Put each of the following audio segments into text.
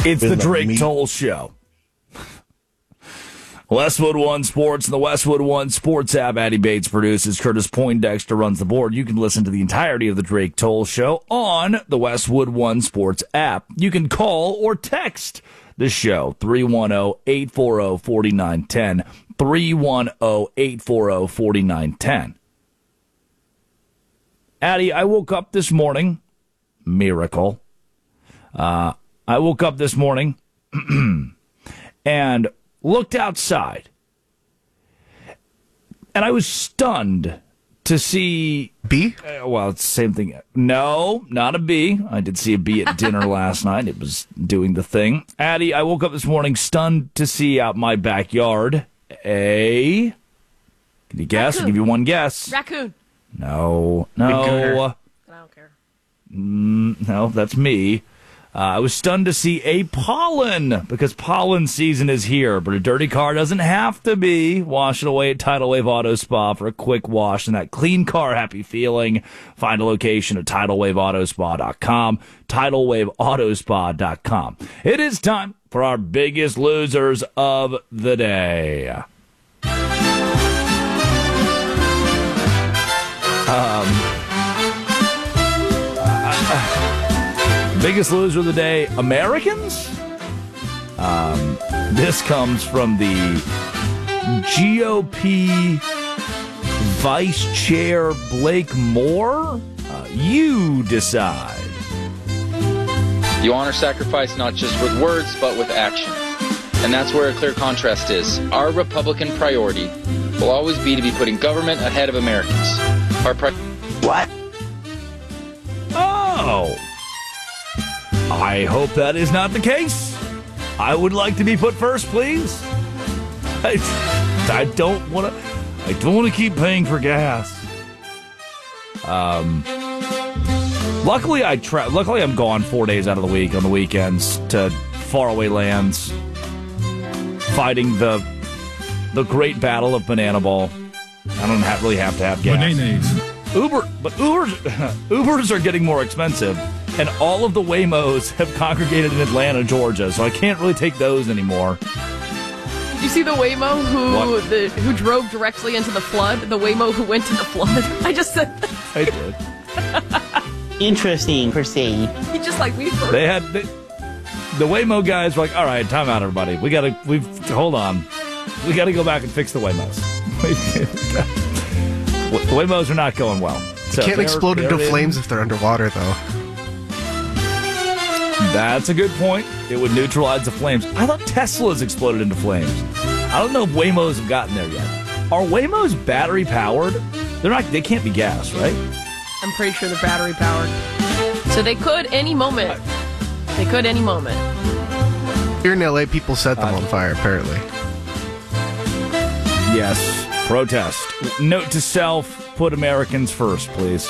It's the Drake Toll Show. Westwood One Sports and the Westwood One Sports app. Addie Bates produces. Curtis Poindexter runs the board. You can listen to the entirety of the Drake Toll Show on the Westwood One Sports app. You can call or text the show, 310-840-4910, 310-840-4910. Addie, I woke up this morning. Miracle. I woke up this morning and looked outside, and I was stunned to see... Bee? Well, it's the same thing. No, not a bee. I did see a bee at dinner last night. It was doing the thing. Addie, I woke up this morning stunned to see out my backyard a... Can you guess? I'll give you one guess. Raccoon. No. I don't care. No, that's me. I was stunned to see a pollen, because pollen season is here, but a dirty car doesn't have to be. Wash it away at Tidal Wave Auto Spa for a quick wash and that clean car happy feeling. Find a location at TidalWaveAutoSpa.com, TidalWaveAutoSpa.com. It is time for our biggest losers of the day. Biggest loser of the day, Americans? This comes from the GOP Vice Chair Blake Moore. You decide. You honor sacrifice not just with words, but with action. And that's where a clear contrast is. Our Republican priority will always be to be putting government ahead of Americans. What? Oh. I hope that is not the case. I would like to be put first, please. I don't want to keep paying for gas. Luckily I'm gone 4 days out of the week on the weekends to faraway lands, fighting the great battle of Banana Ball. I don't really have to have gas. Bananas. Ubers are getting more expensive, and all of the Waymos have congregated in Atlanta, Georgia, so I can't really take those anymore. Did you see the Waymo who drove directly into the flood? The Waymo who went to the flood? I just said that. I did. Interesting, per se. He just like me first. The Waymo guys were like, all right, time out, everybody. Hold on. We got to go back and fix the Waymos. The Waymos are not going well. So can't explode into flames if they're underwater, though. That's a good point. It would neutralize the flames. I thought Teslas exploded into flames. I don't know if Waymos have gotten there yet. Are Waymos battery powered? They can't be gas, right? I'm pretty sure they're battery powered. So they could any moment. Here in LA, people set them on fire, apparently. Yes. Protest. Note to self, put Americans first, please.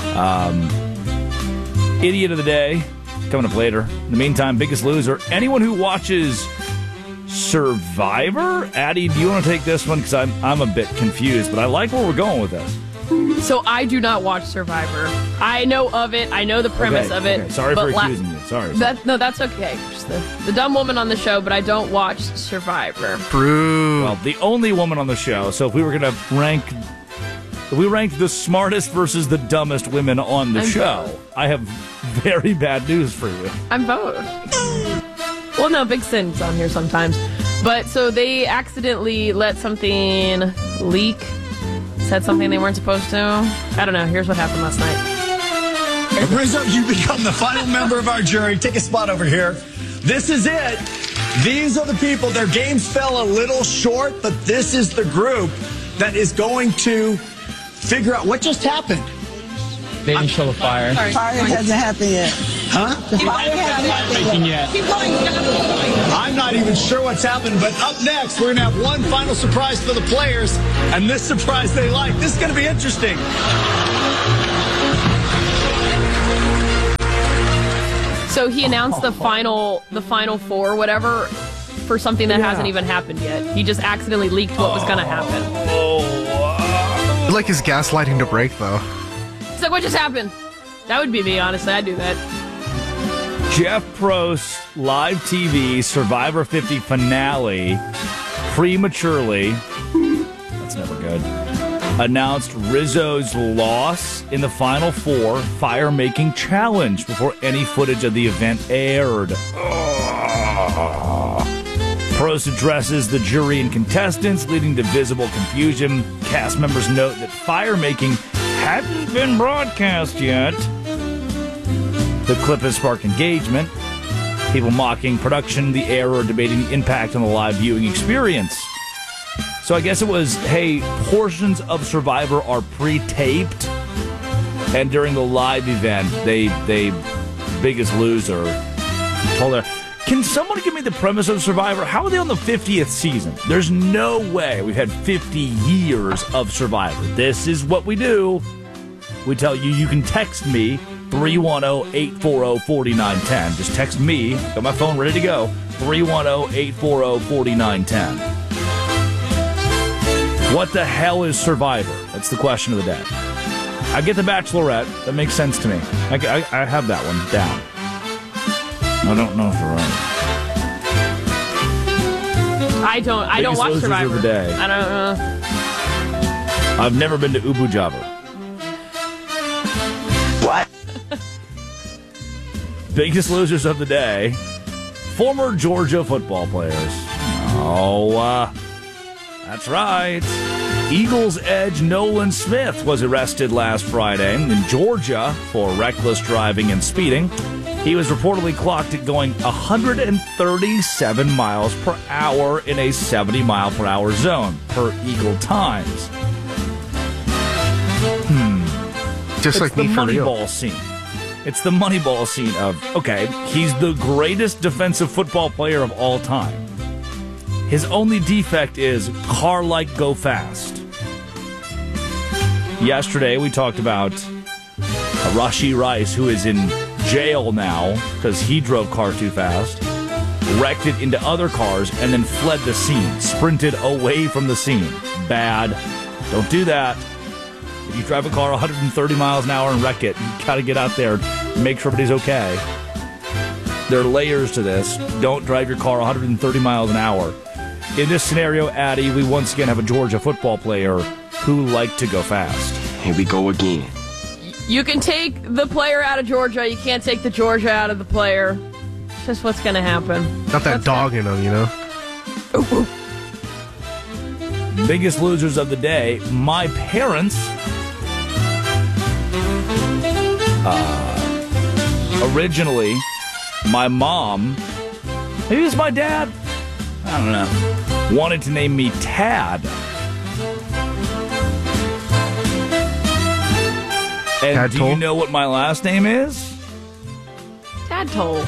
Idiot of the day, coming up later. In the meantime, biggest loser, anyone who watches Survivor? Addie, do you want to take this one? Because I'm a bit confused, but I like where we're going with this. So I do not watch Survivor. I know of it. I know the premise of it. Okay. Sorry for accusing you. Sorry. That's okay. Just the dumb woman on the show, but I don't watch Survivor. True. Well, the only woman on the show. So if we were going to rank the smartest versus the dumbest women on the show, I have very bad news for you. I'm both. Well, no, Big Sin's on here sometimes. But so they accidentally let something leak. Said something they weren't supposed to. I don't know. Here's what happened last night. Hey, Rizzo, you become the final member of our jury. Take a spot over here. This is it. These are the people. Their games fell a little short, but this is the group that is going to figure out what just happened. They didn't show the fire. Fire hasn't happened yet. Huh? The fire hasn't happened yet. Keep going. I'm not even sure what's happened, but up next, we're going to have one final surprise for the players, and this surprise they like. This is going to be interesting. So he announced the final four, whatever, for something that hasn't even happened yet. He just accidentally leaked what was going to happen. I like his gaslighting to break, though. It's like, what just happened? That would be me, honestly. I'd do that. Jeff Probst live TV Survivor 50 finale prematurely, that's never good, announced Rizzo's loss in the Final Four fire-making challenge before any footage of the event aired. Probst addresses the jury and contestants, leading to visible confusion. Cast members note that fire-making hadn't been broadcast yet. The clip has sparked engagement. People mocking production, the error, debating the impact on the live viewing experience. So I guess it was, hey, portions of Survivor are pre-taped, and during the live event, they Biggest Loser told her, can someone give me the premise of Survivor? How are they on the 50th season? There's no way we've had 50 years of Survivor. This is what we do. We tell you, you can text me, 310-840-4910. Just text me. Got my phone ready to go. 310-840-4910. What the hell is Survivor? That's the question of the day. I get The Bachelorette. That makes sense to me. I have that one down. I don't know Survivor. I don't watch Survivor. Of the day. I don't know. I've never been to Ubu Jabber. What? Biggest losers of the day. Former Georgia football players. Oh, that's right. Eagles edge Nolan Smith was arrested last Friday in Georgia for reckless driving and speeding. He was reportedly clocked at going 137 miles per hour in a 70-mile-per-hour zone, per Eagle Times. Just like me for real. Moneyball scene. It's the Moneyball scene of, okay, he's the greatest defensive football player of all time. His only defect is car like go fast. Yesterday, we talked about Rashee Rice, who is in jail now because he drove car too fast, wrecked it into other cars, and then fled the scene, sprinted away from the scene. Bad. Don't do that. If you drive a car 130 miles an hour and wreck it, you got to get out there and make sure everybody's okay. There are layers to this. Don't drive your car 130 miles an hour. In this scenario, Addie, we once again have a Georgia football player who liked to go fast. Here we go again. You can take the player out of Georgia. You can't take the Georgia out of the player. It's just what's going to happen. Got that dog in him, you know? Biggest losers of the day. My parents originally, my mom, maybe it was my dad, I don't know, wanted to name me Tad. And Tad do Toll? you know what my last name is? Tadpole.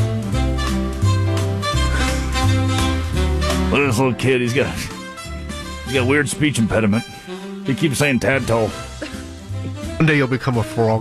Look at this little kid. He's got a weird speech impediment. He keeps saying Tadpole. One day you'll become a frog.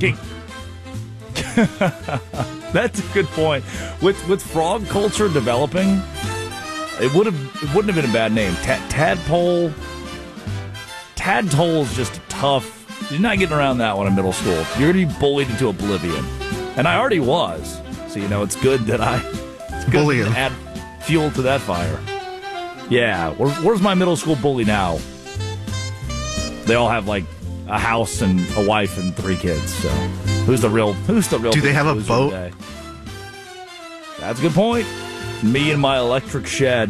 That's a good point. With frog culture developing, it wouldn't have been a bad name. Tadpole. Tadpole is just a tough. You're not getting around that one in middle school. You're going to be bullied into oblivion, and I already was. So it's good that it's good Bully to him. add fuel to that fire. Yeah, where's my middle school bully now? They all have like a house and a wife and 3 kids. So who's the real? Do they have a loser boat? today? That's a good point. Me and my electric shed.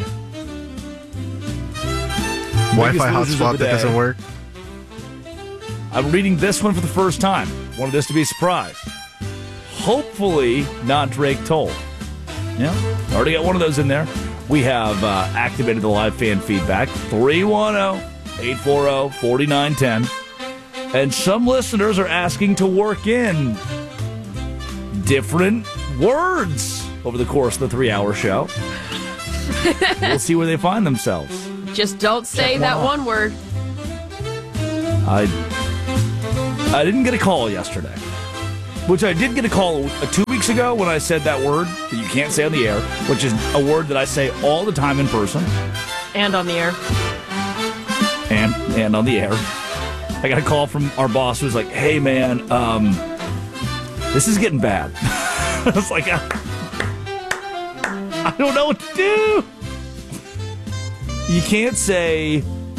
Wi-Fi losers of hotspot the that day. doesn't work. I'm reading this one for the first time. Wanted this to be a surprise. Hopefully not Drake Toll. Yeah, already got one of those in there. We have activated the live fan feedback, 310-840-4910. And some listeners are asking to work in different words over the course of the 3-hour show. We'll see where they find themselves. Just don't say that one word. I didn't get a call yesterday, which I did get a call 2 weeks ago when I said that word that you can't say on the air, which is a word that I say all the time in person. And on the air. And on the air. I got a call from our boss who was like, hey, man, this is getting bad. I was like, I don't know what to do. You can't say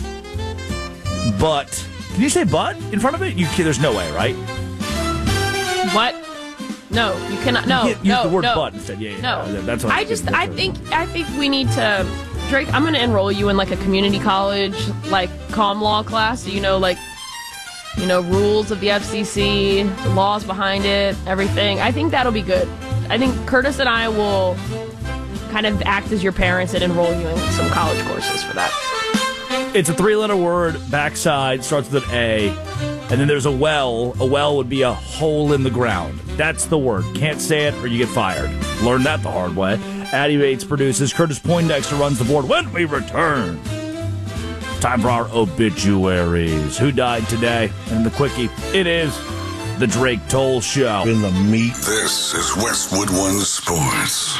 but. Can you say but in front of it? There's no way, right? What? No, you cannot. No, you can't use the word no. but instead. Yeah, No, that's what I think we need to, Drake. I'm going to enroll you in like a community college, like comm law class. So rules of the FCC, the laws behind it, everything. I think that'll be good. I think Curtis and I will kind of act as your parents and enroll you in some college courses for that. It's a 3-letter word, backside, starts with an A, and then there's a well. A well would be a hole in the ground. That's the word. Can't say it or you get fired. Learn that the hard way. Addie Bates produces. Curtis Poindexter runs the board. When we return, time for our obituaries. Who died today? And the quickie, it is the Drake Toll Show. In the meat. This is Westwood One Sports.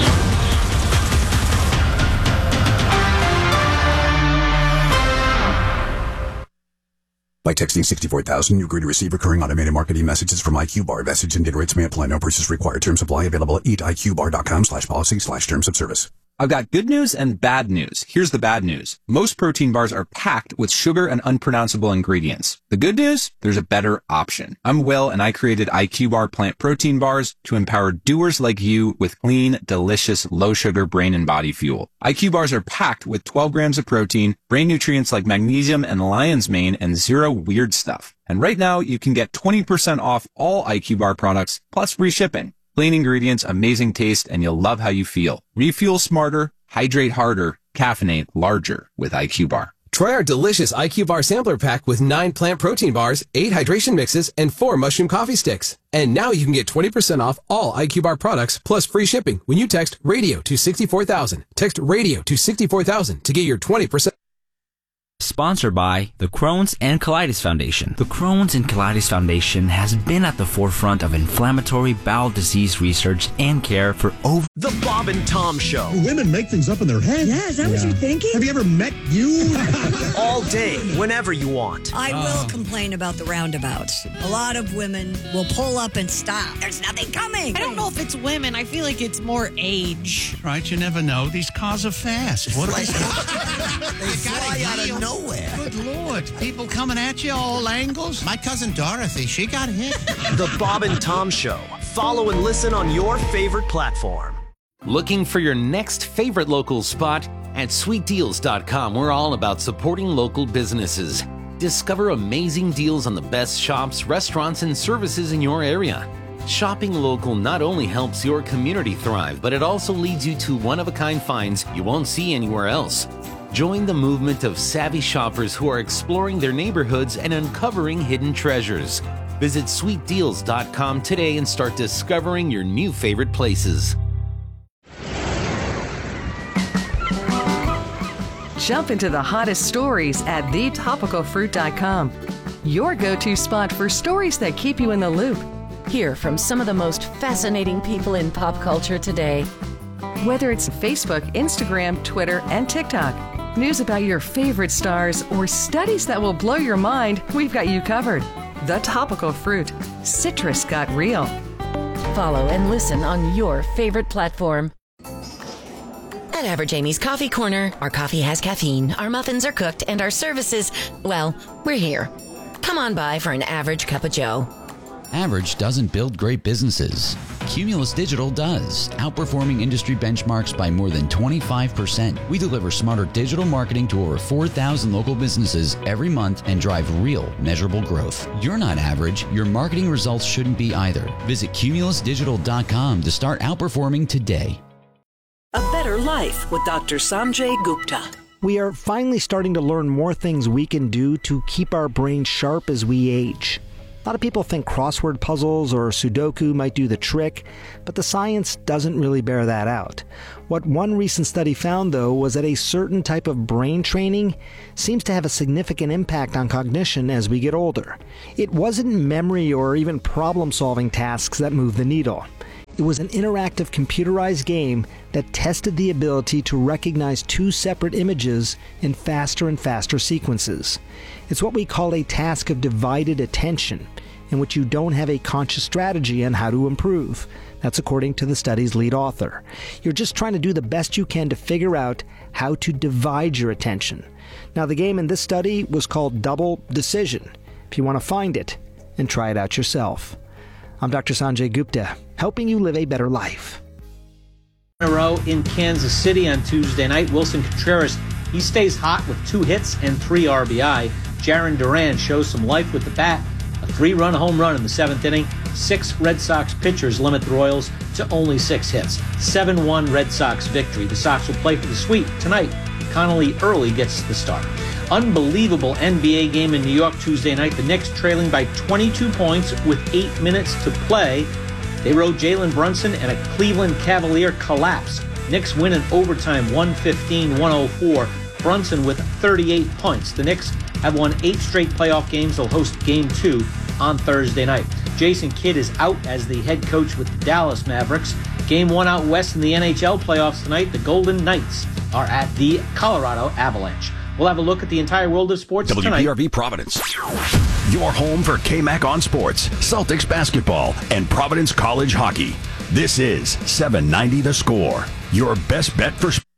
By texting 64,000, you agree to receive recurring automated marketing messages from IQ Bar. Message and data rates may apply. No purchase required. Terms apply. Available at eatiqbar.com/policy/terms of service. I've got good news and bad news. Here's the bad news. Most protein bars are packed with sugar and unpronounceable ingredients. The good news? There's a better option. I'm Will, and I created IQ Bar plant protein bars to empower doers like you with clean, delicious, low-sugar brain and body fuel. IQ bars are packed with 12 grams of protein, brain nutrients like magnesium and lion's mane, and zero weird stuff. And right now, you can get 20% off all IQ Bar products, plus free shipping. Clean ingredients, amazing taste, and you'll love how you feel. Refuel smarter, hydrate harder, caffeinate larger with IQ Bar. Try our delicious IQ Bar sampler pack with 9 plant protein bars, 8 hydration mixes, and 4 mushroom coffee sticks. And now you can get 20% off all IQ Bar products plus free shipping when you text RADIO to 64,000. Text RADIO to 64,000 to get your 20%. Sponsored by the Crohn's and Colitis Foundation. The Crohn's and Colitis Foundation has been at the forefront of inflammatory bowel disease research and care for over... The Bob and Tom Show. Women make things up in their head. Yeah, is that what you're thinking? Have you ever met you? All day, whenever you want. I will complain about the roundabouts. A lot of women will pull up and stop. There's nothing coming. I don't know if it's women. I feel like it's more age. Right, you never know. These cars are fast. What They fly out of nowhere. Good Lord. People coming at you all angles. My cousin Dorothy, she got hit. The Bob and Tom Show. Follow and listen on your favorite platform. Looking for your next favorite local spot? At sweetdeals.com, we're all about supporting local businesses. Discover amazing deals on the best shops, restaurants, and services in your area. Shopping local not only helps your community thrive, but it also leads you to one-of-a-kind finds you won't see anywhere else. Join the movement of savvy shoppers who are exploring their neighborhoods and uncovering hidden treasures. Visit sweetdeals.com today and start discovering your new favorite places. Jump into the hottest stories at thetopicalfruit.com. Your go-to spot for stories that keep you in the loop. Hear from some of the most fascinating people in pop culture today. Whether it's Facebook, Instagram, Twitter, and TikTok, news about your favorite stars, or studies that will blow your mind, we've got you covered. The Topical Fruit. Citrus got real. Follow and listen on your favorite platform. At Average Amy's Coffee Corner, our coffee has caffeine, our muffins are cooked, and our services, well, we're here. Come on by for an average cup of joe. Average doesn't build great businesses. Cumulus Digital does, outperforming industry benchmarks by more than 25%. We deliver smarter digital marketing to over 4,000 local businesses every month and drive real, measurable growth. You're not average. Your marketing results shouldn't be either. Visit cumulusdigital.com to start outperforming today. A Better Life with Dr. Sanjay Gupta. We are finally starting to learn more things we can do to keep our brains sharp as we age. A lot of people think crossword puzzles or Sudoku might do the trick, but the science doesn't really bear that out. What one recent study found, though, was that a certain type of brain training seems to have a significant impact on cognition as we get older. It wasn't memory or even problem-solving tasks that moved the needle. It was an interactive computerized game that tested the ability to recognize two separate images in faster and faster sequences. It's what we call a task of divided attention, in which you don't have a conscious strategy on how to improve. That's according to the study's lead author. You're just trying to do the best you can to figure out how to divide your attention. Now, the game in this study was called Double Decision. If you want to find it and try it out yourself. I'm Dr. Sanjay Gupta, helping you live a better life. In a row in Kansas City on Tuesday night, Wilson Contreras, he stays hot with 2 hits and 3 RBI. Jarren Duran shows some life with the bat. A 3-run home run in the 7th inning. 6 Red Sox pitchers limit the Royals to only 6 hits. 7-1 Red Sox victory. The Sox will play for the sweep tonight. Connolly Early gets the start. Unbelievable NBA game in New York Tuesday night. The Knicks trailing by 22 points with 8 minutes to play. They rode Jalen Brunson and a Cleveland Cavalier collapse. Knicks win in overtime 115-104. Brunson with 38 points. The Knicks have won 8 straight playoff games. They'll host Game 2 on Thursday night. Jason Kidd is out as the head coach with the Dallas Mavericks. Game 1 out west in the NHL playoffs tonight. The Golden Knights are at the Colorado Avalanche. We'll have a look at the entire world of sports tonight. WPRV Providence. Your home for KMAC on sports, Celtics basketball, and Providence College hockey. This is 790 The Score. Your best bet for sports.